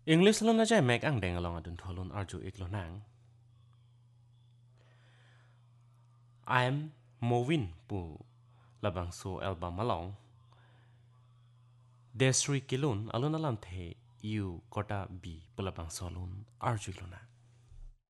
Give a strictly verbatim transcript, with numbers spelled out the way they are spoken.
English lo na jai mek ang deng along adun tholun arju ik lo nang. I'm Movin pu labang so album along. Desri kilun alun alam the you kota b pu labang solun arju ik lo nang.